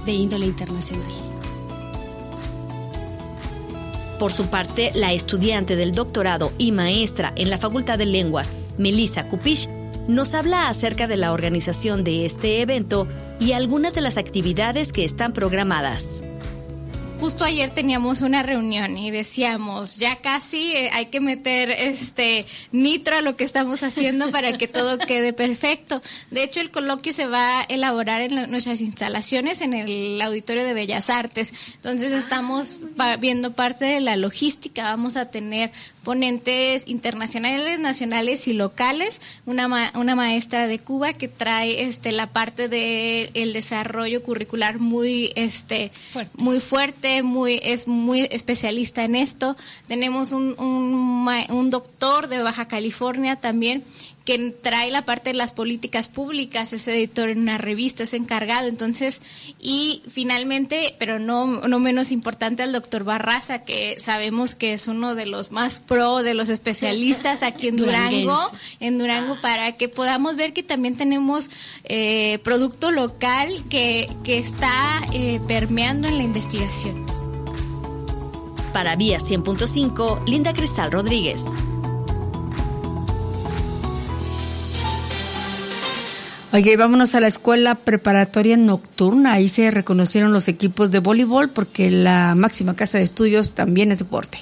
de índole internacional. Por su parte, la estudiante del doctorado y maestra en la Facultad de Lenguas, Melissa Kupish, nos habla acerca de la organización de este evento y algunas de las actividades que están programadas. Justo ayer teníamos una reunión y decíamos, ya casi hay que meter nitro a lo que estamos haciendo para que todo quede perfecto. De hecho, el coloquio se va a elaborar en nuestras instalaciones en el Auditorio de Bellas Artes. Entonces estamos viendo parte de la logística. Vamos a tener ponentes internacionales, nacionales y locales. Una maestra de Cuba que trae la parte de el desarrollo curricular muy fuerte, es muy especialista en esto. Tenemos un doctor de Baja California también que trae la parte de las políticas públicas, es editor en una revista, es encargado. Entonces, y finalmente, pero no menos importante, el doctor Barraza, que sabemos que es uno de los más pro, de los especialistas aquí en Durango, para que podamos ver que también tenemos producto local que está permeando en la investigación. Para Vía 100.5, Linda Cristal Rodríguez. Oye, vámonos a la escuela preparatoria nocturna. Ahí se reconocieron los equipos de voleibol porque la máxima casa de estudios también es deporte.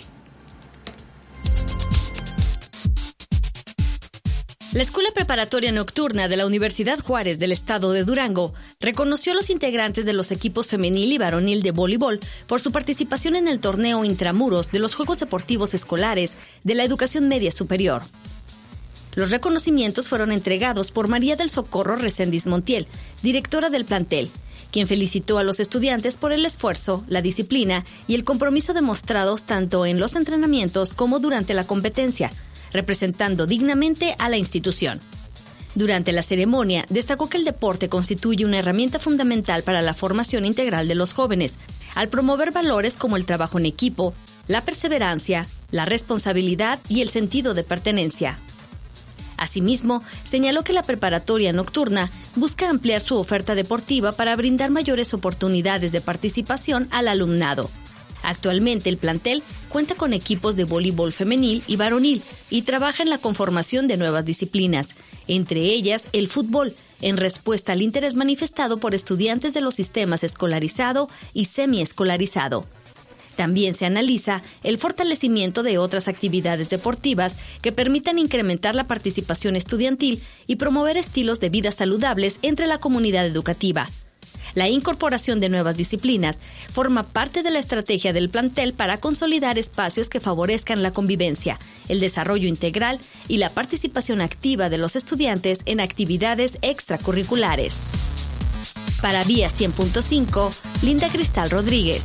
La Escuela Preparatoria Nocturna de la Universidad Juárez del Estado de Durango reconoció a los integrantes de los equipos femenil y varonil de voleibol por su participación en el torneo intramuros de los Juegos Deportivos Escolares de la Educación Media Superior. Los reconocimientos fueron entregados por María del Socorro Reséndiz Montiel, directora del plantel, quien felicitó a los estudiantes por el esfuerzo, la disciplina y el compromiso demostrados tanto en los entrenamientos como durante la competencia, representando dignamente a la institución. Durante la ceremonia, destacó que el deporte constituye una herramienta fundamental para la formación integral de los jóvenes, al promover valores como el trabajo en equipo, la perseverancia, la responsabilidad y el sentido de pertenencia. Asimismo, señaló que la preparatoria nocturna busca ampliar su oferta deportiva para brindar mayores oportunidades de participación al alumnado. Actualmente el plantel cuenta con equipos de voleibol femenil y varonil y trabaja en la conformación de nuevas disciplinas, entre ellas el fútbol, en respuesta al interés manifestado por estudiantes de los sistemas escolarizado y semiescolarizado. También se analiza el fortalecimiento de otras actividades deportivas que permitan incrementar la participación estudiantil y promover estilos de vida saludables entre la comunidad educativa. La incorporación de nuevas disciplinas forma parte de la estrategia del plantel para consolidar espacios que favorezcan la convivencia, el desarrollo integral y la participación activa de los estudiantes en actividades extracurriculares. Para Vía 100.5, Linda Cristal Rodríguez.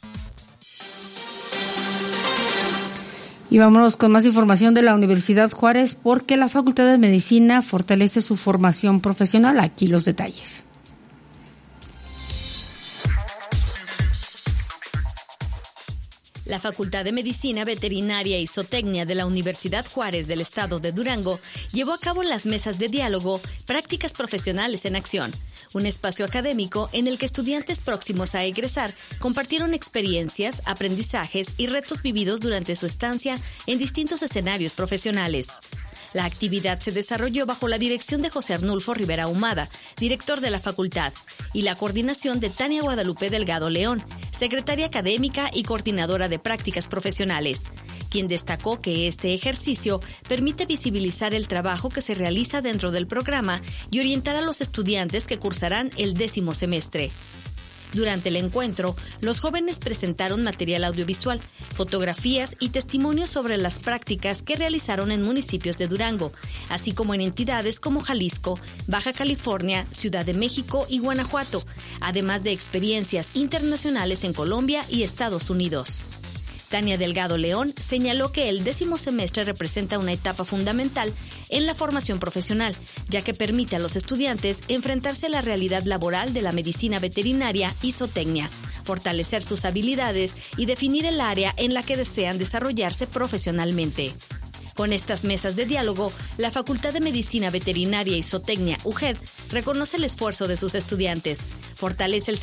Y vámonos con más información de la Universidad Juárez porque la Facultad de Medicina fortalece su formación profesional. Aquí los detalles. La Facultad de Medicina Veterinaria y Zootecnia de la Universidad Juárez del Estado de Durango llevó a cabo las mesas de diálogo Prácticas Profesionales en Acción, un espacio académico en el que estudiantes próximos a egresar compartieron experiencias, aprendizajes y retos vividos durante su estancia en distintos escenarios profesionales. La actividad se desarrolló bajo la dirección de José Arnulfo Rivera Ahumada, director de la facultad, y la coordinación de Tania Guadalupe Delgado León, secretaria académica y coordinadora de prácticas profesionales, quien destacó que este ejercicio permite visibilizar el trabajo que se realiza dentro del programa y orientar a los estudiantes que cursarán el 10º semestre. Durante el encuentro, los jóvenes presentaron material audiovisual, fotografías y testimonios sobre las prácticas que realizaron en municipios de Durango, así como en entidades como Jalisco, Baja California, Ciudad de México y Guanajuato, además de experiencias internacionales en Colombia y Estados Unidos. Tania Delgado León señaló que el 10º semestre representa una etapa fundamental en la formación profesional, ya que permite a los estudiantes enfrentarse a la realidad laboral de la medicina veterinaria y zootecnia, fortalecer sus habilidades y definir el área en la que desean desarrollarse profesionalmente. Con estas mesas de diálogo, la Facultad de Medicina Veterinaria y Zootecnia, UJED, reconoce el esfuerzo de sus estudiantes, fortalece el